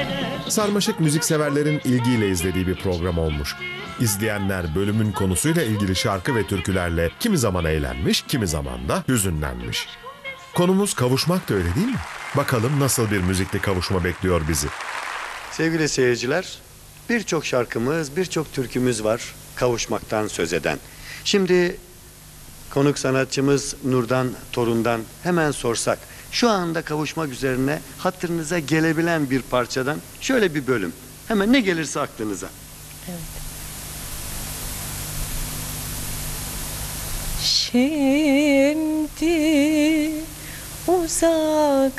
Sarmaşık müzikseverlerin ilgiyle izlediği bir program olmuş. İzleyenler bölümün konusuyla ilgili şarkı ve türkülerle kimi zaman eğlenmiş, kimi zaman da hüzünlenmiş. Konumuz kavuşmak da öyle değil mi? Bakalım nasıl bir müzikli kavuşma bekliyor bizi. Sevgili seyirciler, birçok şarkımız, birçok türkümüz var kavuşmaktan söz eden. Şimdi konuk sanatçımız Nurdan Torun'dan hemen sorsak, şu anda kavuşmak üzerine hatırınıza gelebilen bir parçadan şöyle bir bölüm. Hemen ne gelirse aklınıza. Evet. Şimdi uzaklardayım,